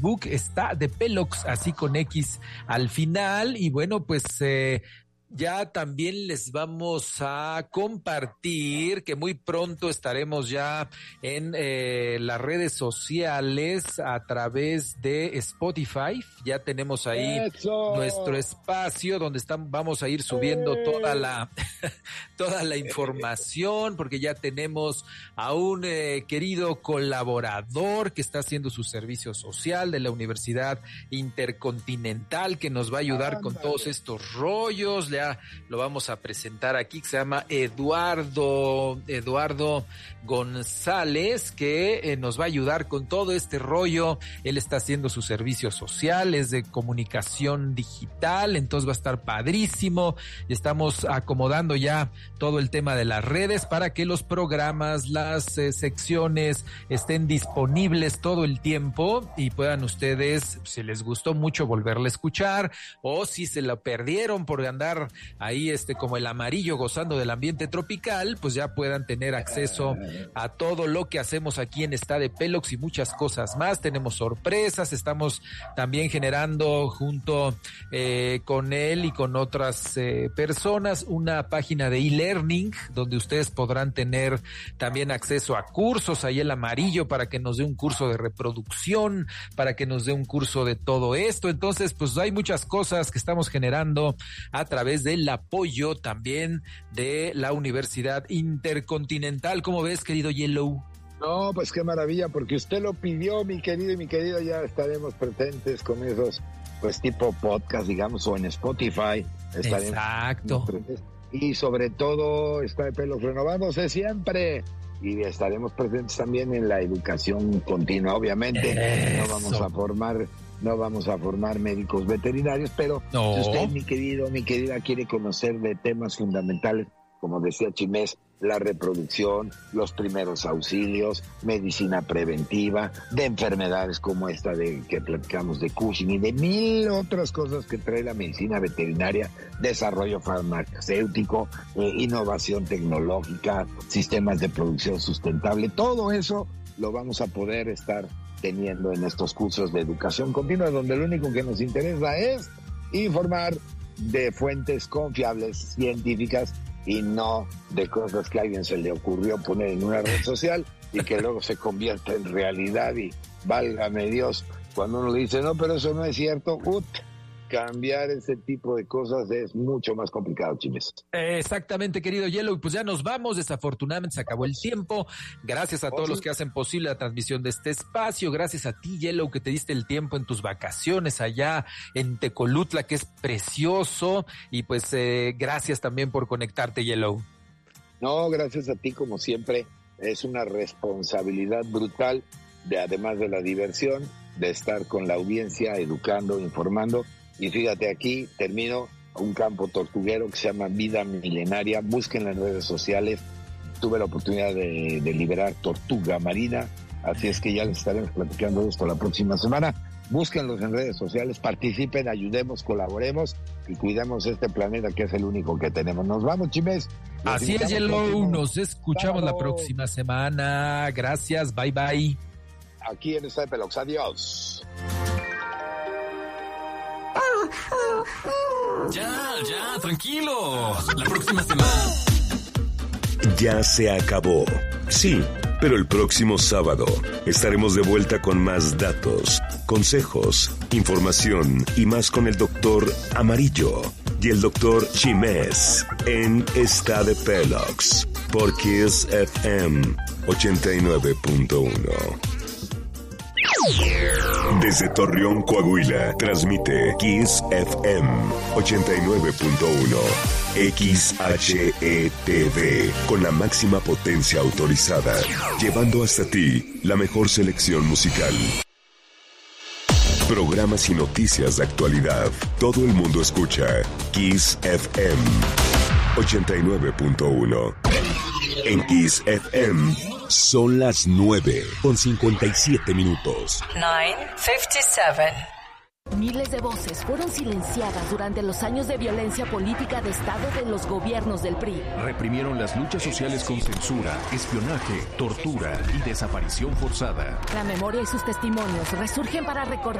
Facebook, Está de Pelox, así con X al final. Y bueno, pues ya también les vamos a compartir que muy pronto estaremos ya en las redes sociales a través de Spotify. Ya tenemos ahí nuestro espacio donde vamos a ir subiendo toda la información, porque ya tenemos a un querido colaborador que está haciendo su servicio social de la Universidad Intercontinental, que nos va a ayudar con todos estos rollos. Lo vamos a presentar aquí, que se llama Eduardo González, que nos va a ayudar con todo este rollo. Él está haciendo su servicio social, es de comunicación digital, entonces va a estar padrísimo. Estamos acomodando ya todo el tema de las redes para que los programas, las secciones estén disponibles todo el tiempo y puedan ustedes, si les gustó mucho, volverla a escuchar, o si se la perdieron por andar ahí como el amarillo gozando del ambiente tropical, pues ya puedan tener acceso a todo lo que hacemos aquí en Está de Pelox y muchas cosas más. Tenemos sorpresas, estamos también generando junto con él y con otras personas una página de e-learning donde ustedes podrán tener también acceso a cursos, ahí el amarillo, para que nos dé un curso de reproducción, para que nos dé un curso de todo esto. Entonces, pues hay muchas cosas que estamos generando a través del apoyo también de la Universidad Intercontinental. ¿Cómo ves, querido Yellow? No, pues qué maravilla, porque usted lo pidió, mi querido y mi querida. Ya estaremos presentes con esos, pues tipo podcast, digamos, o en Spotify. Exacto. Presentes. Y sobre todo, Está de Pelos renovándose siempre. Y estaremos presentes también en la educación continua, obviamente. Eso. No vamos a formar médicos veterinarios, pero no. Si usted, mi querido, mi querida, quiere conocer de temas fundamentales, como decía Chimés, la reproducción, los primeros auxilios, medicina preventiva, de enfermedades como esta de que platicamos de Cushing y de mil otras cosas que trae la medicina veterinaria, desarrollo farmacéutico, innovación tecnológica, sistemas de producción sustentable, todo eso lo vamos a poder estar teniendo en estos cursos de educación continua, donde lo único que nos interesa es informar de fuentes confiables, científicas, y no de cosas que a alguien se le ocurrió poner en una red social y que luego se convierte en realidad. Y válgame Dios, cuando uno le dice, no, pero eso no es cierto, cambiar ese tipo de cosas es mucho más complicado, Chimes. Exactamente, querido Yellow. Pues ya nos vamos, desafortunadamente se acabó el tiempo. Gracias a todos los que hacen posible la transmisión de este espacio. Gracias a ti, Yellow, que te diste el tiempo en tus vacaciones allá en Tecolutla, que es precioso. Y pues gracias también por conectarte, Yellow. No, gracias a ti, como siempre. Es una responsabilidad brutal, además de la diversión, de estar con la audiencia, educando, informando. Y fíjate, aquí termino un campo tortuguero que se llama Vida Milenaria. Búsquenlo en redes sociales. Tuve la oportunidad de liberar tortuga marina, así es que ya les estaremos platicando de esto la próxima semana. Búsquenlos en redes sociales, participen, ayudemos, colaboremos y cuidemos este planeta que es el único que tenemos. Nos vamos, Chimes. Así es, Yellow. Nos escuchamos la próxima semana. Gracias, bye bye. Aquí en Está de Pelox. Adiós. Ya, tranquilos. La próxima semana. Ya se acabó. Sí, pero el próximo sábado estaremos de vuelta con más datos, consejos, información y más con el doctor Amarillo y el doctor Chimés en Está de Pelox por Kiss FM 89.1. Desde Torreón, Coahuila, transmite Kiss FM 89.1 XHETV con la máxima potencia autorizada, llevando hasta ti la mejor selección musical. Programas y noticias de actualidad. Todo el mundo escucha Kiss FM 89.1. En Kiss FM son las 9:57. 9:57. Miles de voces fueron silenciadas durante los años de violencia política de Estado de los gobiernos del PRI. Reprimieron las luchas sociales con censura, espionaje, tortura y desaparición forzada. La memoria y sus testimonios resurgen para recordar